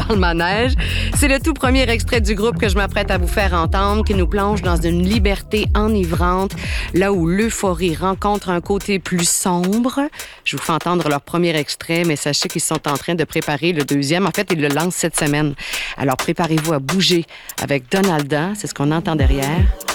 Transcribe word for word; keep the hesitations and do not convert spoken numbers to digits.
dans le manège. C'est le tout premier extrait du groupe que je m'apprête à vous faire entendre qui nous plonge dans une liberté enivrante, là où l'euphorie rencontre un côté plus sombre. Je vous fais entendre leur premier extrait, mais sachez qu'ils sont en train de préparer le deuxième. En fait, ils le lancent cette semaine. Alors, préparez-vous à bouger avec Donalda. C'est ce qu'on entend derrière.